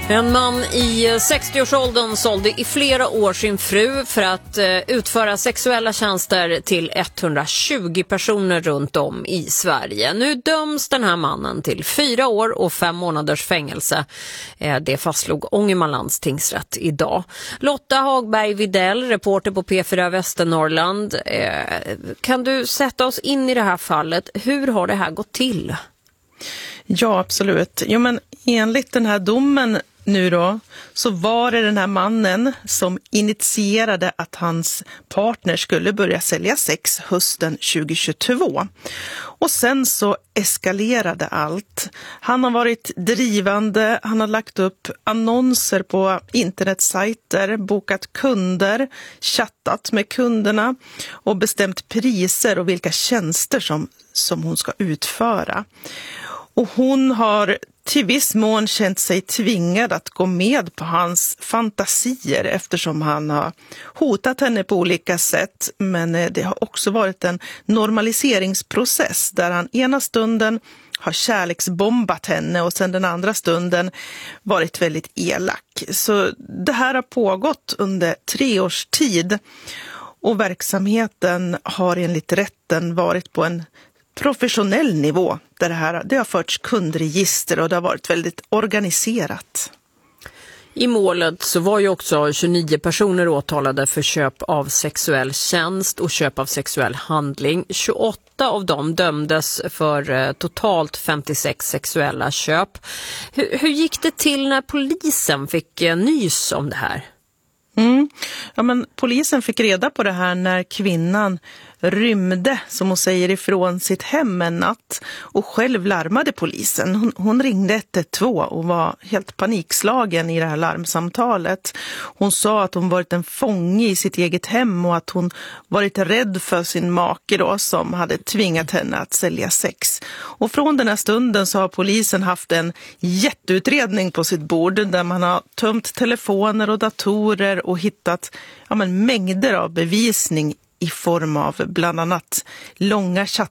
En man i 60-årsåldern sålde i flera år sin fru för att utföra sexuella tjänster till 120 personer runt om i Sverige. Nu döms den här mannen till 4 år och 5 månaders fängelse. Det fastslog Ångermanlands tingsrätt idag. Lotta Hagberg Videll, reporter på P4 Västernorrland. Kan du sätta oss in i det här fallet? Hur har det här gått till? Ja, absolut. Jo, men enligt den här domen nu då, så var det den här mannen som initierade att hans partner skulle börja sälja sex hösten 2022. Och sen så eskalerade allt. Han har varit drivande, han har lagt upp annonser på internetsajter, bokat kunder, chattat med kunderna och bestämt priser och vilka tjänster som hon ska utföra. Och hon har till viss mån känt sig tvingad att gå med på hans fantasier eftersom han har hotat henne på olika sätt. Men det har också varit en normaliseringsprocess där han ena stunden har kärleksbombat henne och sen den andra stunden varit väldigt elak. Så det här har pågått under 3 års tid och verksamheten har enligt rätten varit på en professionell nivå där det har förts kundregister och det har varit väldigt organiserat. I målet så var ju också 29 personer åtalade för köp av sexuell tjänst och köp av sexuell handling. 28 av dem dömdes för totalt 56 sexuella köp. Hur gick det till när polisen fick nys om det här? Ja, men polisen fick reda på det här när kvinnan rymde, som hon säger, ifrån sitt hem en natt och själv larmade polisen. Hon ringde 112 och var helt panikslagen i det här larmsamtalet. Hon sa att hon varit en fånge i sitt eget hem och att hon varit rädd för sin make då, som hade tvingat henne att sälja sex. Och från den här stunden så har polisen haft en jätteutredning på sitt bord där man har tömt telefoner och datorer och hittat mängder av bevisning i form av bland annat långa